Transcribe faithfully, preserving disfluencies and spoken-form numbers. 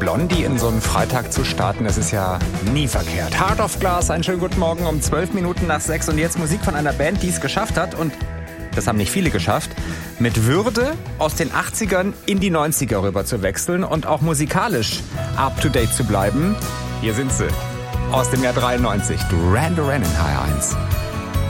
Blondie in so einen Freitag zu starten, das ist ja nie verkehrt. Heart of Glass, einen schönen guten Morgen um zwölf Minuten nach sechs. Und jetzt Musik von einer Band, die es geschafft hat. Und das haben nicht viele geschafft, mit Würde aus den achtzigern in die neunziger rüber zu wechseln und auch musikalisch up-to-date zu bleiben. Hier sind sie, aus dem Jahr dreiundneunzig, Duran Duran in H R eins.